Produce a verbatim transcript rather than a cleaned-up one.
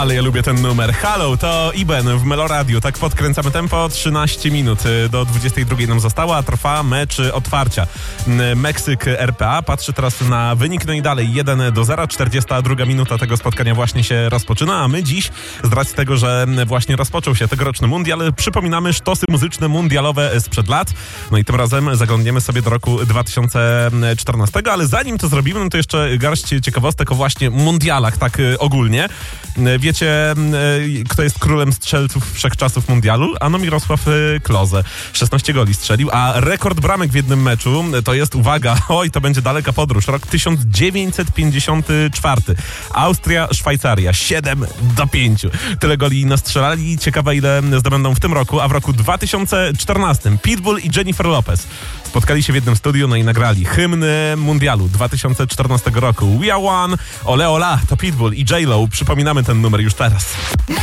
Ale ja lubię ten numer. Halo, to Iben w Meloradiu. Tak podkręcamy tempo. trzynaście minut do dwudziestej drugiej nam została, a trwa mecz otwarcia. Meksyk R P A. Patrzę teraz na wynik. No i dalej jeden do zera. czterdziesta druga minuta tego spotkania właśnie się rozpoczyna, a my dziś, z racji tego, że właśnie rozpoczął się tegoroczny mundial, przypominamy sztosy muzyczne mundialowe sprzed lat. No i tym razem zaglądniemy sobie do roku dwa tysiące czternastego, ale zanim to zrobimy, no to jeszcze garść ciekawostek o właśnie mundialach, tak ogólnie. Wiecie, kto jest królem strzelców wszechczasów mundialu? Ano Mirosław Klose. szesnaście goli strzelił, a rekord bramek w jednym meczu to jest, uwaga, oj, to będzie daleka podróż, rok tysiąc dziewięćset pięćdziesiąty czwarty. Austria, Szwajcaria, siedem do pięciu. Tyle goli nastrzelali. Ciekawe, ile zdobędą w tym roku, a w roku dwa tysiące czternastym Pitbull i Jennifer Lopez spotkali się w jednym studiu, no i nagrali hymn mundialu dwa tysiące czternastego roku. We Are One, Ole Ola, to Pitbull i J-Lo. Przypominamy ten numer już teraz.